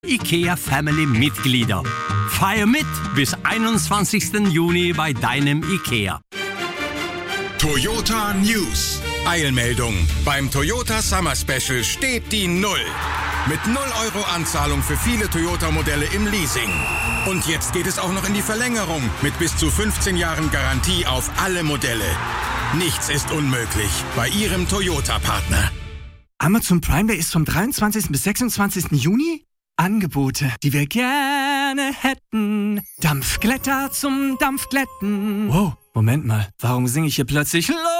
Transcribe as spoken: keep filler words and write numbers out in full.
IKEA Family Mitglieder. Feier mit bis einundzwanzigsten Juni bei deinem IKEA. Toyota News. Eilmeldung. Beim Toyota Summer Special steht die Null. Mit null Euro Anzahlung für viele Toyota-Modelle im Leasing. Und jetzt geht es auch noch in die Verlängerung mit bis zu fünfzehn Jahren Garantie auf alle Modelle. Nichts ist unmöglich bei Ihrem Toyota-Partner. Amazon Prime Day ist vom dreiundzwanzigsten bis sechsundzwanzigsten Juni. Angebote, die wir gerne hätten. Dampfglätter zum Dampfglätten. Wow, Moment mal, warum singe ich hier plötzlich